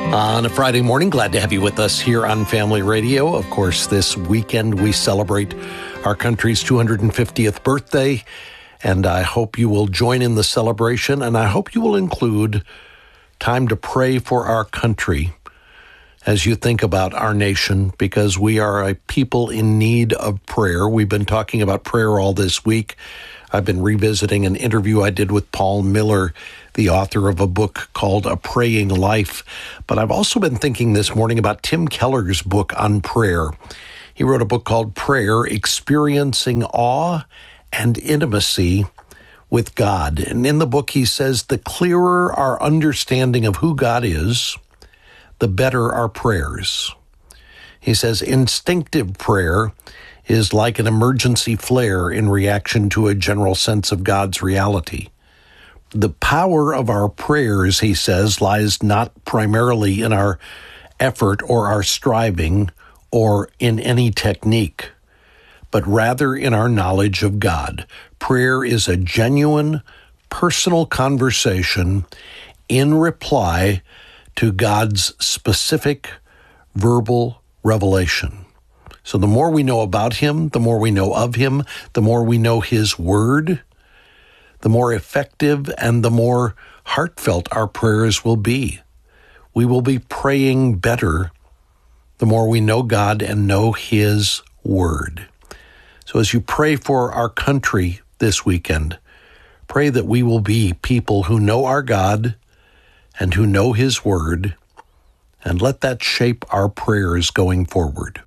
On a Friday morning, glad to have you with us here on Family Radio. Of course, this weekend we celebrate our country's 250th birthday, and I hope you will join in the celebration, and I hope you will include time to pray for our country as you think about our nation, because we are a people in need of prayer. We've been talking about prayer all this week. I've been revisiting an interview I did with Paul Miller, the author of a book called A Praying Life. But I've also been thinking this morning about Tim Keller's book on prayer. He wrote a book called Prayer, Experiencing Awe and Intimacy with God. And in the book, he says, the clearer our understanding of who God is, the better our prayers. He says, instinctive prayer is like an emergency flare in reaction to a general sense of God's reality. The power of our prayers, he says, lies not primarily in our effort or our striving or in any technique, but rather in our knowledge of God. Prayer is a genuine, personal conversation in reply to God's specific verbal revelation. So the more we know about him, the more we know of him, the more we know his word, the more effective and the more heartfelt our prayers will be. We will be praying better the more we know God and know his word. So as you pray for our country this weekend, pray that we will be people who know our God and who know his word, and let that shape our prayers going forward.